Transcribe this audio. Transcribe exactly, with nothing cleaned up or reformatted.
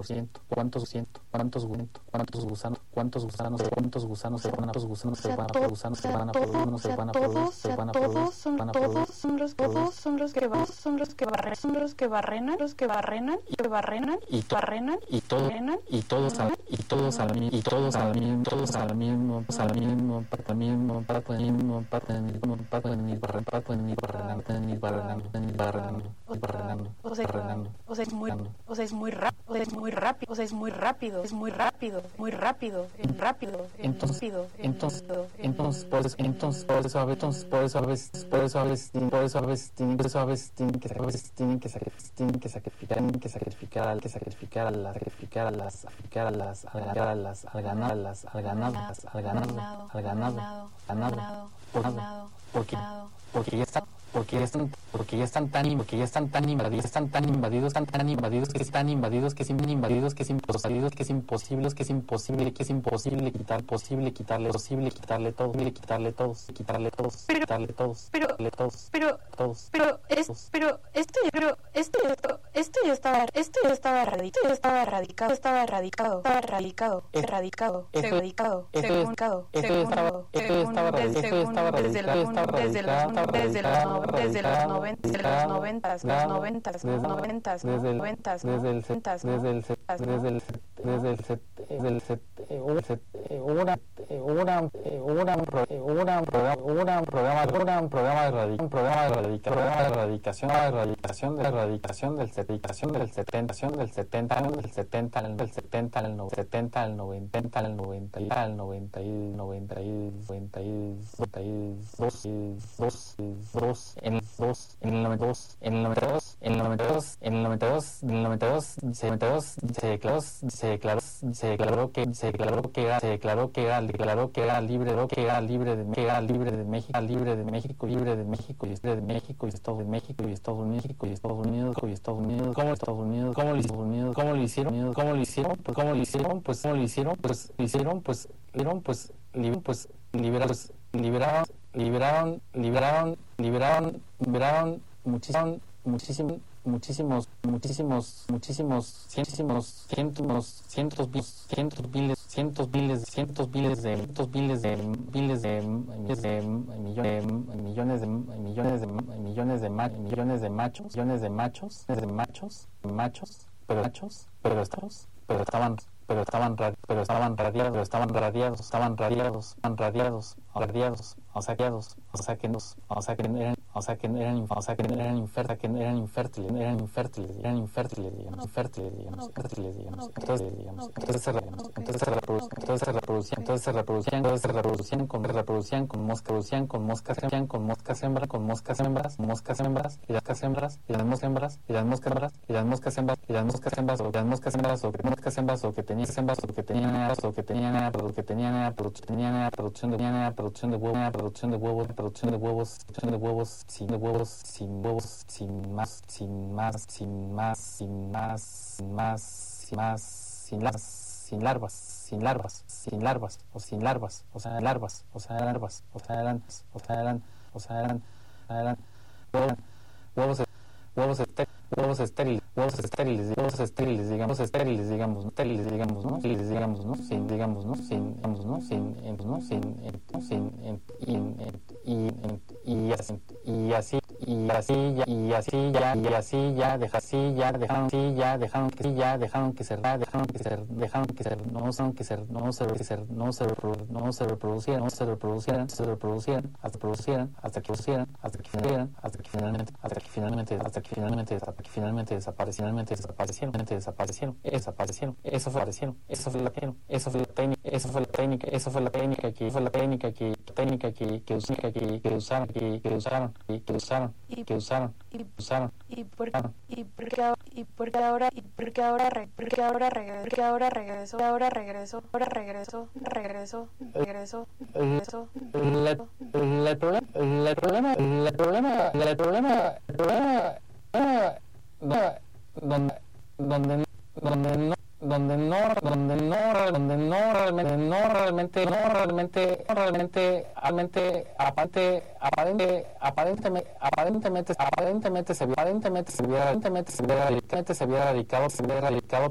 por ciento, cuántos ciento, cuántos gusanos, cuántos gusanos, cuántos gusanos, cuántos gusanos se van a gusanos se van a gusanos se van a producir, se van a producir, se van a producir, se van a producir, son los todos son los que van, son los que barren, son los que barrenan, los que barrenan y que barrenan y barrenan y todo y todos al y todos al mismo y todos al mismo todos al mismo al mismo para mismo para mismo para mismo para ni barren para ni barrenando ni barrenando ni barrenando barrenando o sea o sea es muy o sea es muy rápido o sea es muy rápido o sea es muy rápido es muy rápido muy rápido rápido entonces entonces entonces por eso entonces por eso a veces entonces por eso a veces por eso a veces por eso a veces tienen por eso a veces tienen que a veces tienen que tienen que sacrificar tienen que sacrificar al que sacrificar a las sacrificar a las sacrificar a las al ganar a las al ganar a las al ganado al ganado al ganado ganado porque porque ya está porque ya están porque ya están tan porque ya están tan invadidos están tan invadidos están tan invadidos que están invadidos que es invadidos que es imposible que es imposible que es imposible que es imposible quitar posible quitarle posible quitarle todo quitarle todos quitarle todos quitarle todos pero todos pero todos pero es pero esto pero esto esto ya estaba esto ya estaba radicado estaba radicado estaba radicado estaba radicado erradicado erradicado segundado segundado esto estaba desde desde desde los desde los noventa, desde los noventas, los noventas, los noventas, desde el noventas, desde el desde el desde el desde el desde el una una una una programa un programa un programa de radicación un programa de radicación de erradicación de erradicación de erradicación del erradicación del setenta del setenta del setenta del setenta al setenta al noventa al noventa y al noventa y noventa y noventa y dos dos en el dos en el noventa y dos en el noventa y dos en el noventa y dos en el noventa y dos en el noventa y dos se noventa y dos se declaró se declaró se declaró que se declaró que era se declaró que era declaró que era libre que era libre de que era libre de México libre de México libre de México y libre de México y Estados de México y Estados Unidos y Estados Unidos y Estados Unidos cómo Estados Unidos cómo Estados Unidos cómo lo hicieron cómo lo hicieron pues cómo lo hicieron pues cómo lo hicieron pues lo hicieron pues liberaron pues pues liberaron liberaron liberaron liberaron liberaron liberaron muchísimos muchísimos muchísimos muchísimos muchísimos cientos cientos cientos cientos miles cientos miles cientos miles de cientos miles de miles de miles de millones millones de millones de millones de millones de machos millones de machos de machos machos pero machos pero estaban pero estaban pero estaban pero estaban radiados estaban radiados estaban radiados estaban radiados radiados o saqueados o sea que nos o sea que eran o sea que eran o sea que eran infértiles que eran infértiles eran infértiles eran infértiles digamos infértiles digamos infértiles digamos entonces digamos entonces se entonces se reproducían entonces se reproducían entonces se reproducían entonces se reproducían con reproducían con moscas reproducían con moscas hembras con moscas hembras con moscas hembras moscas hembras y las hembras y las moscas hembras y las moscas hembras y las moscas hembras y las moscas hembras o las moscas hembras o que moscas hembras o que tenían hembras o que tenían o que tenían o que tenían tenían producción de tenían producción de huevos producción de huevos producción de huevos producción de huevos sin de huevos sin huevos sin más sin más sin más sin más sin más sin más sin las sin larvas sin larvas sin larvas o sin larvas o sea larvas o sea larvas o sea eran o sea eran o sea eran eran huevos huevos huevos estériles huevos estériles huevos estériles digamos estériles digamos estériles digamos no estériles digamos no sin digamos no sin digamos no sin no sin sin y y así y así y así ya y así ya y así ya deja así ya dejaron sí ya dejaron que sí ya dejaron que ser dejaron que ser dejaron que ser no son que ser no se ser no se no se reproducieran no se reproducieran se reproducieran hasta producieran hasta que producieran hasta que finalmente hasta que finalmente hasta que finalmente hasta que finalmente hasta que finalmente desaparecieron desaparecieron desaparecieron desaparecieron eso fue aparecieron eso fue la técnica eso fue la técnica eso fue la técnica eso fue la técnica que fue la técnica que técnica que que usaron que que usaron que que usaron y que usaron y que usaron y usaron y por y porque y porque ahora y porque ahora porque ahora regreso ahora regreso ahora regreso ahora regreso regreso regreso regreso el problema el problema el problema el problema el problema donde donde donde no donde no donde no donde no realmente no realmente no realmente no realmente realmente aparte aparente aparentemente aparentemente aparentemente se aparentemente se hubiera aparentemente se hubiera radicado se hubiera radicado se hubiera radicado